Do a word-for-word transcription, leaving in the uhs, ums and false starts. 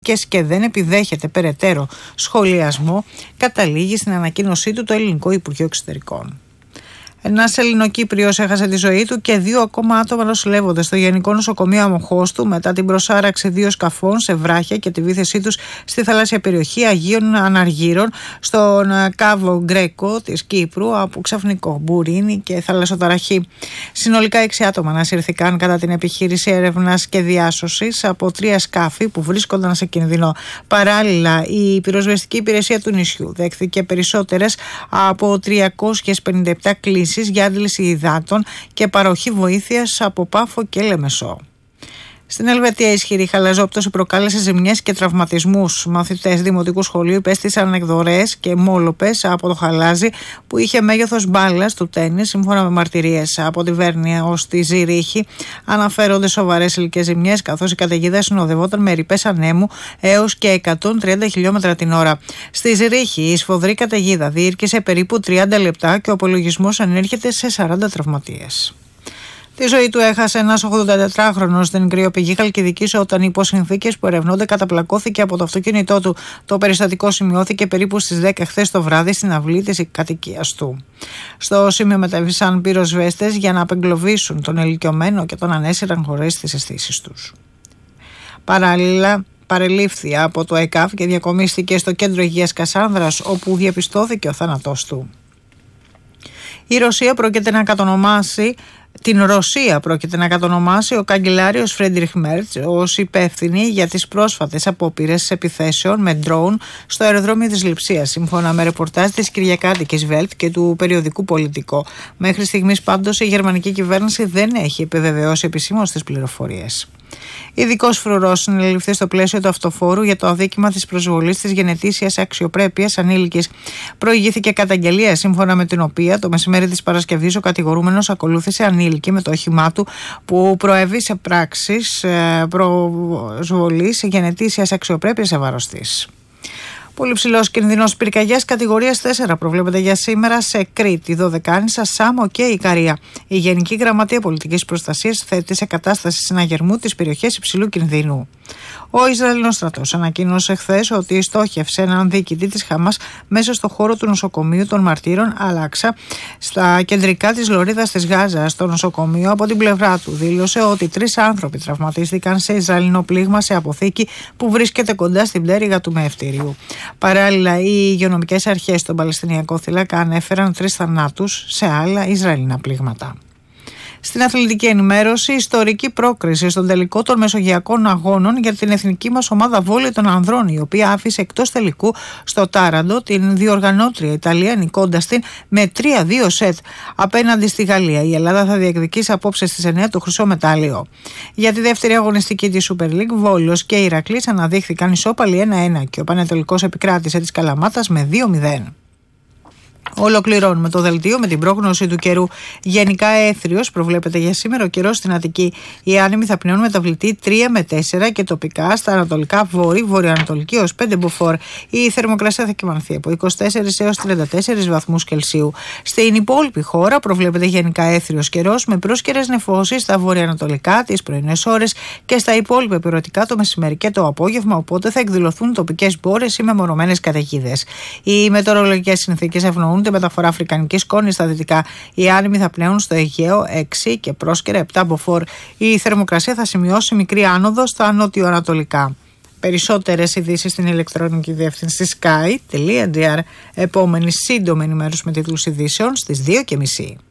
και δεν επιδέχεται περαιτέρω σχολιασμό, καταλήγει στην ανακοίνωσή του το Ελληνικό Υπουργείο Εξωτερικών. Ένας Ελληνοκύπριος έχασε τη ζωή του και δύο ακόμα άτομα νοσηλεύονται στο Γενικό Νοσοκομείο Αμοχώστου μετά την προσάραξη δύο σκαφών σε βράχια και τη βήθεσή τους στη θαλάσσια περιοχή Αγίων Αναργύρων στον Κάβο Γκρέκο της Κύπρου από ξαφνικό μπουρίνι και θαλασσοταραχή. Συνολικά έξι άτομα ανασυρθήκαν κατά την επιχείρηση έρευνας και διάσωσης από τρία σκάφη που βρίσκονταν σε κίνδυνο. Παράλληλα, η πυροσβεστική υπηρεσία του νησιού δέχθηκε περισσότερες από τριακόσιες πενήντα επτά κλήσεις για άντληση υδάτων και παροχή βοήθειας από Πάφο και Λεμεσό. Στην Ελβετία, ισχυρή χαλαζόπτωση προκάλεσε ζημιές και τραυματισμούς. Μαθητές δημοτικού σχολείου υπέστησαν εκδορές και μόλοπες από το χαλάζι που είχε μέγεθος μπάλας του τέννις, σύμφωνα με μαρτυρίες. Από τη Βέρνια ως τη Ζηρίχη αναφέρονται σοβαρές υλικές ζημιές, καθώς η καταιγίδα συνοδευόταν με ρηπές ανέμου έως και εκατόν τριάντα χιλιόμετρα την ώρα. Στη Ζηρίχη, η σφοδρή καταιγίδα διήρκησε περίπου τριάντα λεπτά και ο απολογισμός ανέρχεται σε σαράντα τραυματίες. Τη ζωή του έχασε ένας ογδοντατετράχρονος στην κρυοπηγή Χαλκιδικής όταν υπό συνθήκες που ερευνώνται καταπλακώθηκε από το αυτοκίνητό του. Το περιστατικό σημειώθηκε περίπου στις δέκα χθες το βράδυ στην αυλή της κατοικίας του. Στο σημείο μετέβησαν πυροσβέστες για να απεγκλωβίσουν τον ηλικιωμένο και τον ανέσυραν χωρίς τις αισθήσεις τους. Παράλληλα, παρελήφθη από το ΕΚΑΒ και διακομίστηκε στο κέντρο υγείας Κασάνδρας, όπου διαπιστώθηκε ο θάνατός του. Η Ρωσία πρόκειται να κατονομάσει Την Ρωσία πρόκειται να κατονομάσει ο καγκελάριος Φρέντριχ Μέρτς ως υπεύθυνη για τις πρόσφατες απόπειρες επιθέσεων με ντρόουν στο αεροδρόμιο της Λειψίας, σύμφωνα με ρεπορτάζ της Κυριακάτικης Βέλτ και του περιοδικού Πολιτικό. Μέχρι στιγμής πάντως η γερμανική κυβέρνηση δεν έχει επιβεβαιώσει επισήμως τις πληροφορίες. Ειδικός φρουρός συνελήφθη στο πλαίσιο του αυτοφόρου για το αδίκημα της προσβολής της γενετήσιας αξιοπρέπειας ανήλικης. Προηγήθηκε καταγγελία, σύμφωνα με την οποία το μεσημέρι της Παρασκευής ο κατηγορούμενος ακολούθησε ανήλικη με το όχημά του που προέβη σε πράξεις προσβολής γενετήσιας αξιοπρέπειας σε βάρος της. Πολύ ψηλός κινδυνός πυρκαγιάς κατηγορίας τέσσερα προβλέπεται για σήμερα σε Κρήτη, Δωδεκάνησα, Σάμο και Ικαρία. Η Γενική Γραμματεία Πολιτικής Προστασίας θέτει σε κατάσταση συναγερμού τις περιοχές υψηλού κινδύνου. Ο Ισραηλινός στρατός ανακοίνωσε χθες ότι στόχευσε έναν διοικητή της Χαμάς μέσα στο χώρο του νοσοκομείου των Μαρτύρων Αλάξα, στα κεντρικά της λωρίδας της Γάζα. Στο νοσοκομείο, από την πλευρά του, δήλωσε ότι τρεις άνθρωποι τραυματίστηκαν σε Ισραηλινό πλήγμα σε αποθήκη που βρίσκεται κοντά στην πτέρυγα του Μεευτήριου. Παράλληλα, οι υγειονομικές αρχές στον Παλαιστινιακό θύλακα ανέφεραν τρεις θανάτους σε άλλα Ισραηλινά πλήγματα. Στην αθλητική ενημέρωση, ιστορική πρόκριση στον τελικό των Μεσογειακών Αγώνων για την εθνική μας ομάδα βόλεϊ των ανδρών, η οποία άφησε εκτός τελικού στο Τάραντο την διοργανώτρια Ιταλία, νικώντας την με τρία δύο σετ απέναντι στη Γαλλία. Η Ελλάδα θα διεκδικήσει απόψε στις εννιά το χρυσό μετάλλιο. Για τη δεύτερη αγωνιστική της Super League, Βόλος και Ηρακλής αναδείχθηκαν ισόπαλοι ένα ένα και ο Πανετολικός επικράτησε της Καλαμάτας με δύο μηδέν. Ολοκληρώνουμε το δελτίο με την πρόγνωση του καιρού. Γενικά έθριος προβλέπεται για σήμερα ο καιρός στην Αττική. Οι άνεμοι θα πνέουν μεταβλητή τρία με τέσσερα και τοπικά στα ανατολικά βόρη, βορειοανατολική έως πέντε μποφόρ. Η θερμοκρασία θα κυμανθεί από είκοσι τέσσερις έως τριάντα τέσσερις βαθμούς Κελσίου. Στην υπόλοιπη χώρα προβλέπεται γενικά έθριος καιρός με πρόσκαιρες νεφώσεις στα βορειοανατολικά τις πρωινές ώρες και στα υπόλοιπα υπηρετικά το μεσημέρι και το απόγευμα, οπότε θα εκδηλωθούν τοπικές μπόρες ή μεμονωμένες καταιγίδες. Οι μετεωρολογικές συνθήκες ευνοούν τη μεταφορά αφρικανικής σκόνης στα δυτικά. Οι άνεμοι θα πνέουν στο Αιγαίο έξι και πρόσκαιρα επτά μποφόρ. Η θερμοκρασία θα σημειώσει μικρή άνοδο στα νότιο-ανατολικά. Περισσότερες ειδήσεις στην ηλεκτρονική διεύθυνση sky τελεία gr. Επόμενη σύντομη ενημέρωση με τίτλους ειδήσεων στις δύο και μισή.